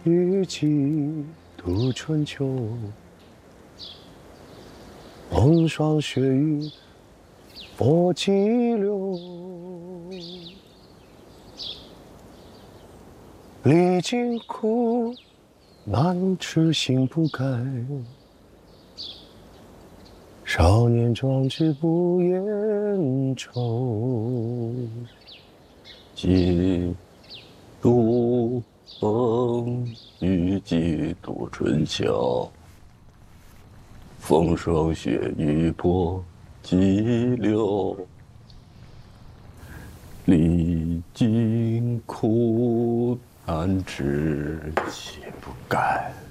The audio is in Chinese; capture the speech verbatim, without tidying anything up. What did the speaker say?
雨季度春秋，风霜雪雨搏激流。历经苦难，痴心不改。少年壮志不言愁， 几度风雨几度春秋，风霜雪雨搏激流。历经苦难，痴心不改。